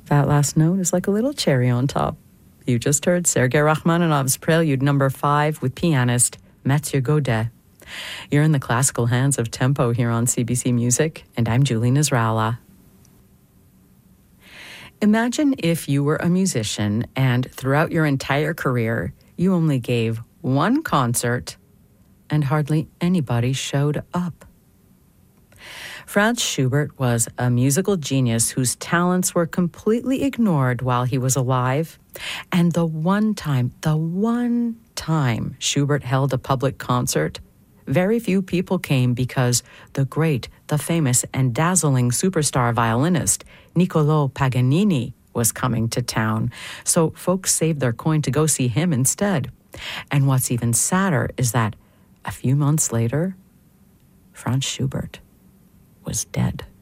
That last note is like a little cherry on top. You just heard Sergei Rachmaninoff's Prelude No. 5 with pianist Mathieu Godet. You're in the classical hands of Tempo here on CBC Music, and I'm Julie Nasrallah. Imagine if you were a musician and throughout your entire career, you only gave one concert and hardly anybody showed up. Franz Schubert was a musical genius whose talents were completely ignored while he was alive. And the one time Schubert held a public concert, very few people came because the great, the famous, and dazzling superstar violinist Niccolò Paganini was coming to town. So folks saved their coin to go see him instead. And what's even sadder is that a few months later, Franz Schubert was dead.